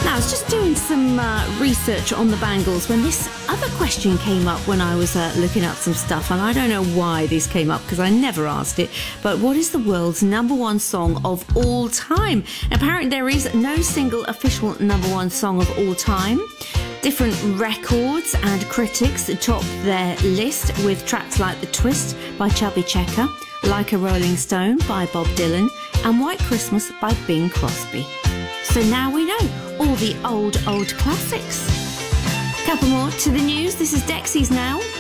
Now, I was just doing some research on the Bangles when this other question came up when I was looking up some stuff, and I don't know why this came up because I never asked it, but what is the world's number one song of all time? Apparently there is no single official number one song of all time. Different records and critics top their list with tracks like The Twist by Chubby Checker, Like a Rolling Stone by Bob Dylan, and White Christmas by Bing Crosby. So now we know all the old classics. Couple more to the news. This is Dexys now.